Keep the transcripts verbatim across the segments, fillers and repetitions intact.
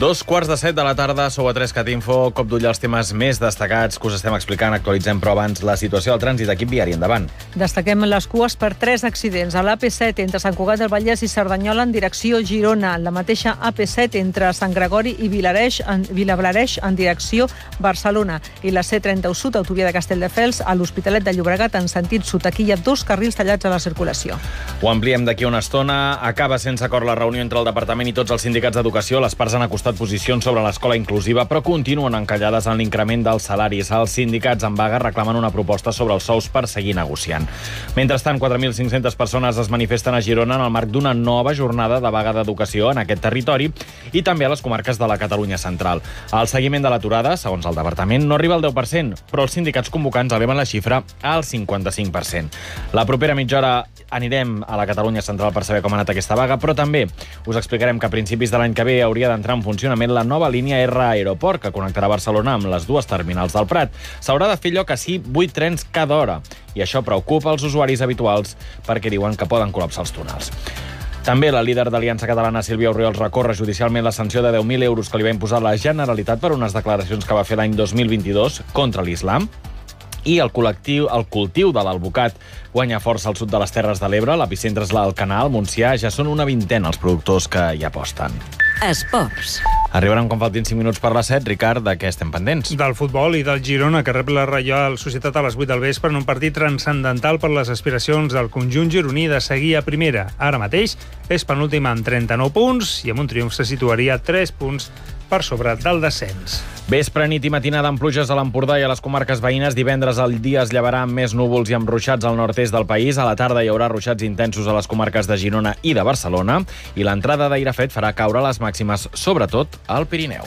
Dos quarts de set de la tarda, sou a tres cat info, cop d'ull als temes més destacats que us estem explicant, actualitzem però abans la situació del trànsit. Equip viari, endavant. Destaquem les cues per tres accidents. A l'A P set entre Sant Cugat del Vallès i Cerdanyola en direcció Girona. La mateixa A P set entre Sant Gregori i Vilareix, en, Vilablareix en direcció Barcelona. I la C trenta-u Sud, autovia de Castelldefels, a l'Hospitalet de Llobregat en sentit sud. Aquí hi ha dos carrils tallats a la circulació. Ho ampliem d'aquí una estona. Acaba sense acord la reunió entre el Departament i tots els sindicats d'educació. Les parts han acostat posicions sobre l'escola inclusiva, però continuen encallades en l'increment dels salaris. Els sindicats en vaga reclamen una proposta sobre els sous per seguir negociant. Mentrestant, quatre mil cinc-centes persones es manifesten a Girona en el marc d'una nova jornada de vaga d'educació en aquest territori i també a les comarques de la Catalunya central. El seguiment de l'aturada, segons el Departament, no arriba al deu per cent, però els sindicats convocants eleven la xifra al cinquanta-cinc per cent. La propera mitja hora anirem a la Catalunya central per saber com ha anat aquesta vaga, però també us explicarem que a principis de l'any que ve hauria d'entrar en funcionament la nova línia R Aeroport, que connectarà Barcelona amb les dues terminals del Prat. S'haurà de fer lloc així vuit trens cada hora, i això preocupa els usuaris habituals perquè diuen que poden col·lapsar els túnels. També la líder d'Aliança Catalana, Sílvia Orriols, recorre judicialment la sanció de deu mil euros que li va imposar la Generalitat per unes declaracions que va fer l'any dos mil vint-i-dos contra l'islam. I el col·lectiu, el cultiu de l'alvocat guanya força al sud de les Terres de l'Ebre. L'epicentre és l'Alcanar, al Montsià. Ja són una vintena els productors que hi aposten. Esports. Arribarem quan faltin cinc minuts per les set. Ricard, de què estem pendents? Del futbol i del Girona, que rep la Reial Societat a les vuit del vespre en un partit transcendental per les aspiracions del conjunt gironí de seguir a primera. Ara mateix és penúltim amb trenta-nou punts i amb un triomf se situaria tres punts per sobre del descens. Vespre, nit i matinada amb pluges a l'Empordà i a les comarques veïnes. Divendres el dia es llevarà amb més núvols i amb ruixats al nord-est del país. A la tarda hi haurà ruixats intensos a les comarques de Girona i de Barcelona. I l'entrada d'aire fred farà caure les màximes, sobretot al Pirineu.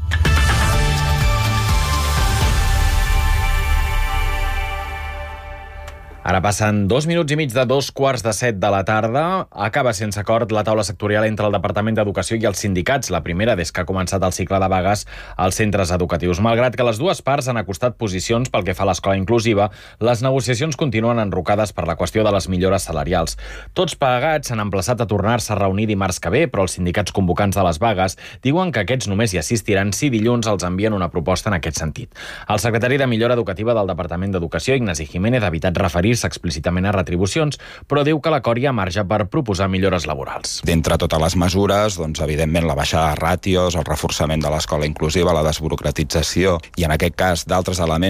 Ara passen dos minuts i mig de dos quarts de set de la tarda. Acaba sense acord la taula sectorial entre el Departament d'Educació i els sindicats, la primera des que ha començat el cicle de vagues als centres educatius. Malgrat que les dues parts han acostat posicions pel que fa a l'escola inclusiva, les negociacions continuen enrocades per la qüestió de les millores salarials. Tots plegats s'han emplaçat a tornar-se a reunir dimarts que ve, però els sindicats convocants de les vagues diuen que aquests només hi assistiran si dilluns els envien una proposta en aquest sentit. El secretari de Millora Educativa del Departament d'Educació, Ignasi Jiménez, ha evitat referir explícitament a retribucions, però diu que l'acord hi ha marge per proposar millores laborals. D'entre totes les mesures, doncs, evidentment, la baixada de ràtios, el reforçament de l'escola inclusiva, la desburocratització i, en aquest cas, d'altres elements